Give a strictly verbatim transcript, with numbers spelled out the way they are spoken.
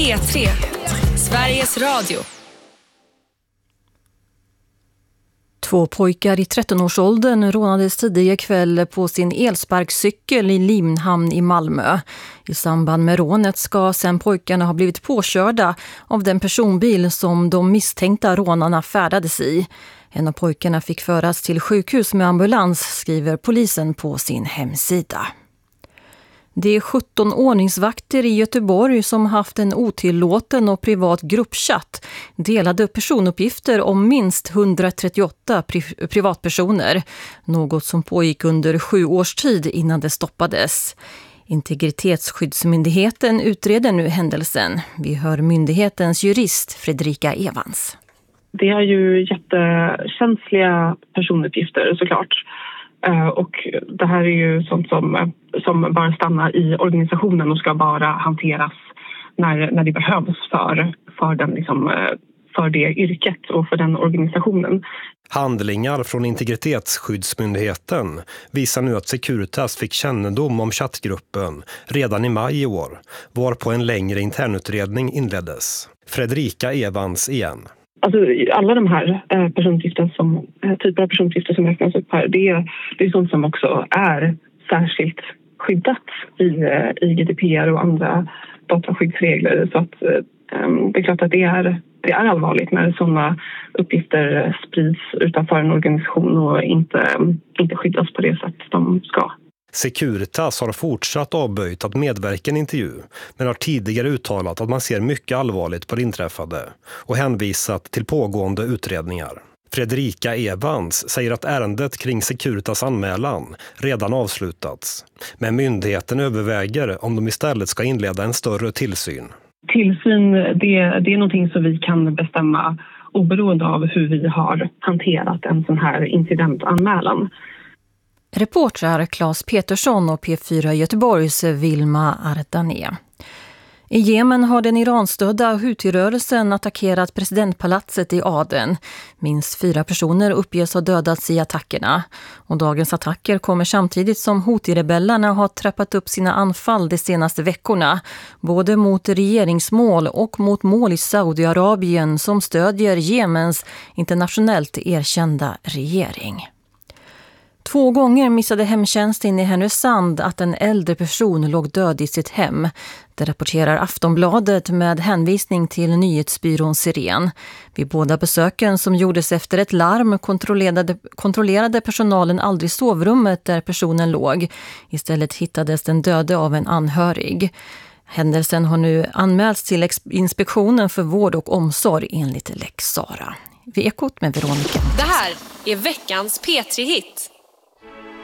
P tre, Sveriges Radio. Två pojkar i tretton-årsåldern rånades tidigare kväll på sin elsparkcykel i Limhamn i Malmö. I samband med rånet ska sen pojkarna ha blivit påkörda av den personbil som de misstänkta rånarna färdades i. En av pojkarna fick föras till sjukhus med ambulans, skriver polisen på sin hemsida. Det är sjutton ordningsvakter i Göteborg som haft en otillåten och privat gruppchatt delade personuppgifter om minst hundratrettioåtta pri- privatpersoner. Något som pågick under sju års tid innan det stoppades. Integritetsskyddsmyndigheten utreder nu händelsen. Vi hör myndighetens jurist Fredrika Evans. Det är ju jättekänsliga personuppgifter såklart. Och det här är ju sånt som, som bör stanna i organisationen och ska bara hanteras när, när det behövs för, för, den, liksom, för det yrket och för den organisationen. Handlingar från Integritetsskyddsmyndigheten visar nu att Securitas fick kännedom om chattgruppen redan i maj i år, varpå en längre internutredning inleddes. Fredrika Evans igen. Alltså, alla de här eh, personuppgifter som, eh, typer av personuppgifter som räknas upp här, det är, det är sånt som också är särskilt skyddat i, eh, i G D P R och andra dataskyddsregler. Så att, eh, det är klart att det är, det är allvarligt när sådana uppgifter sprids utanför en organisation och inte, inte skyddas på det sätt de ska. Securitas har fortsatt avböjt att medverka i en intervju, men har tidigare uttalat att man ser mycket allvarligt på det inträffade och hänvisat till pågående utredningar. Fredrika Evans säger att ärendet kring Securitas anmälan redan avslutats, men myndigheten överväger om de istället ska inleda en större tillsyn. Tillsyn, det, det är någonting som vi kan bestämma oberoende av hur vi har hanterat en sån här incidentanmälan. Reportrar Claes Petersson och P fyra Göteborgs Vilma Ardané. I Jemen har den iranstödda Houthi-rörelsen attackerat presidentpalatset i Aden. Minst fyra personer uppges ha dödats i attackerna. Och dagens attacker kommer samtidigt som Houthi-rebellerna har trappat upp sina anfall de senaste veckorna. Både mot regeringsmål och mot mål i Saudiarabien som stödjer Jemens internationellt erkända regering. Två gånger missade hemtjänsten i Härnösand att en äldre person låg död i sitt hem. Det rapporterar Aftonbladet med hänvisning till nyhetsbyrån Siren. Vid båda besöken som gjordes efter ett larm kontrollerade, kontrollerade personalen aldrig sovrummet där personen låg. Istället hittades den döde av en anhörig. Händelsen har nu anmälts till Inspektionen för vård och omsorg enligt Lex Sara. Vi Ekot med Veronica. Det här är veckans P tre-hit.